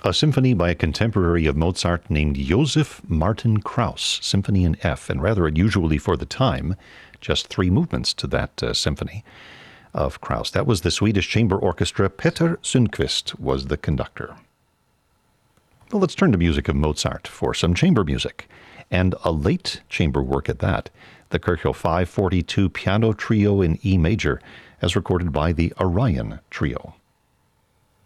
A symphony by a contemporary of Mozart named Joseph Martin Krauss, Symphony in F, and rather unusually for the time, just 3 movements to that symphony of Krauss. That was the Swedish Chamber Orchestra. Peter Sundqvist was the conductor. Well, let's turn to music of Mozart for some chamber music, and a late chamber work at that, the Köchel 542 Piano Trio in E major, as recorded by the Orion Trio.